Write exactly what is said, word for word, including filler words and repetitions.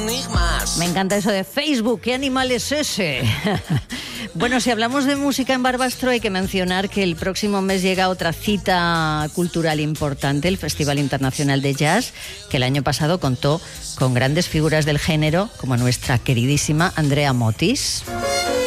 enigmas. Me encanta eso de Facebook. ¿Qué animal es ese? Bueno, si hablamos de música en Barbastro, hay que mencionar que el próximo mes llega otra cita cultural importante, el Festival Internacional de Jazz, que el año pasado contó con grandes figuras del género, como nuestra queridísima Andrea Motis.